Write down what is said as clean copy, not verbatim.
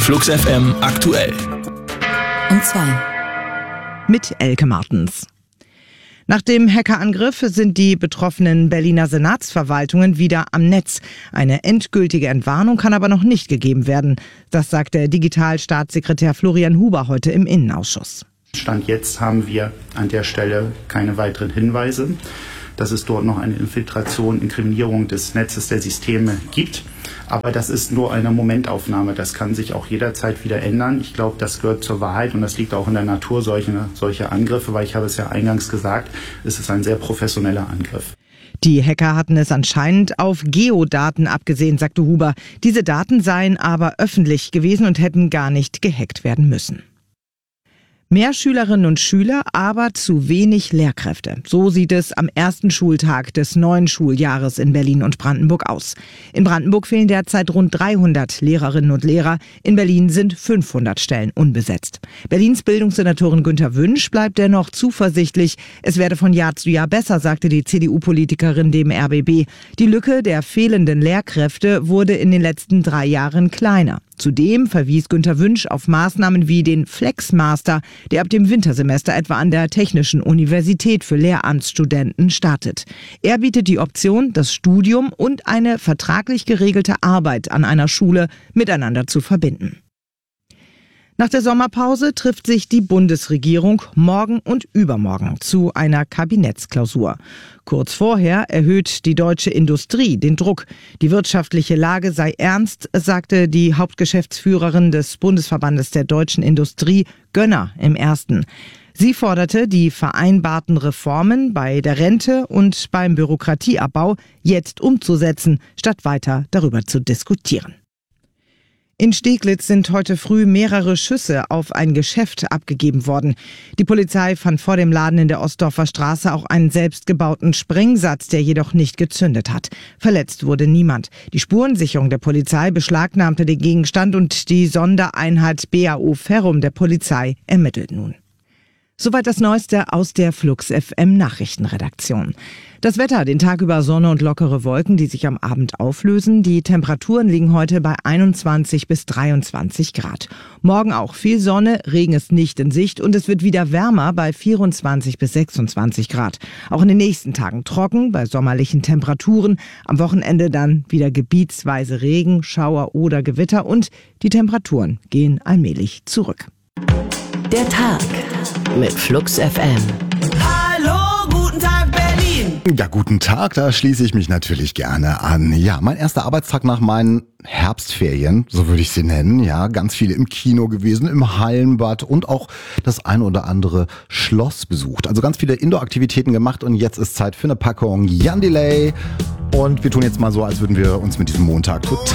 Flux FM aktuell. Um 2. Mit Elke Martens. Nach dem Hackerangriff sind die betroffenen Berliner Senatsverwaltungen wieder am Netz. Eine endgültige Entwarnung kann aber noch nicht gegeben werden. Das sagte Digitalstaatssekretär Florian Huber heute im Innenausschuss. Stand jetzt haben wir an der Stelle keine weiteren Hinweise, dass es dort noch eine Infiltration, Inkriminierung des Netzes der Systeme gibt. Aber das ist nur eine Momentaufnahme. Das kann sich auch jederzeit wieder ändern. Ich glaube, das gehört zur Wahrheit und das liegt auch in der Natur solcher Angriffe, weil ich habe es ja eingangs gesagt, es ist ein sehr professioneller Angriff. Die Hacker hatten es anscheinend auf Geodaten abgesehen, sagte Huber. Diese Daten seien aber öffentlich gewesen und hätten gar nicht gehackt werden müssen. Mehr Schülerinnen und Schüler, aber zu wenig Lehrkräfte. So sieht es am ersten Schultag des neuen Schuljahres in Berlin und Brandenburg aus. In Brandenburg fehlen derzeit rund 300 Lehrerinnen und Lehrer. In Berlin sind 500 Stellen unbesetzt. Berlins Bildungssenatorin Günther Wünsch bleibt dennoch zuversichtlich. Es werde von Jahr zu Jahr besser, sagte die CDU-Politikerin dem RBB. Die Lücke der fehlenden Lehrkräfte wurde in den letzten 3 Jahren kleiner. Zudem verwies Günther Wünsch auf Maßnahmen wie den Flexmaster, der ab dem Wintersemester etwa an der Technischen Universität für Lehramtsstudenten startet. Er bietet die Option, das Studium und eine vertraglich geregelte Arbeit an einer Schule miteinander zu verbinden. Nach der Sommerpause trifft sich die Bundesregierung morgen und übermorgen zu einer Kabinettsklausur. Kurz vorher erhöht die deutsche Industrie den Druck. Die wirtschaftliche Lage sei ernst, sagte die Hauptgeschäftsführerin des Bundesverbandes der deutschen Industrie, Gönner, im Ersten. Sie forderte, die vereinbarten Reformen bei der Rente und beim Bürokratieabbau jetzt umzusetzen, statt weiter darüber zu diskutieren. In Steglitz sind heute früh mehrere Schüsse auf ein Geschäft abgegeben worden. Die Polizei fand vor dem Laden in der Ostdorfer Straße auch einen selbstgebauten Sprengsatz, der jedoch nicht gezündet hat. Verletzt wurde niemand. Die Spurensicherung der Polizei beschlagnahmte den Gegenstand und die Sondereinheit BAO Ferrum der Polizei ermittelt nun. Soweit das Neueste aus der Flux FM Nachrichtenredaktion. Das Wetter, den Tag über Sonne und lockere Wolken, die sich am Abend auflösen. Die Temperaturen liegen heute bei 21 bis 23 Grad. Morgen auch viel Sonne, Regen ist nicht in Sicht und es wird wieder wärmer bei 24 bis 26 Grad. Auch in den nächsten Tagen trocken bei sommerlichen Temperaturen. Am Wochenende dann wieder gebietsweise Regen, Schauer oder Gewitter und die Temperaturen gehen allmählich zurück. Der Tag mit Flux FM. Hallo, guten Tag Berlin. Ja, guten Tag, da schließe ich mich natürlich gerne an. Ja, mein erster Arbeitstag nach meinen Herbstferien, so würde ich sie nennen. Ja, ganz viele im Kino gewesen, im Hallenbad und auch das ein oder andere Schloss besucht. Also ganz viele Indoor-Aktivitäten gemacht und jetzt ist Zeit für eine Packung Jan Delay. Und wir tun jetzt mal so, als würden wir uns mit diesem Montag total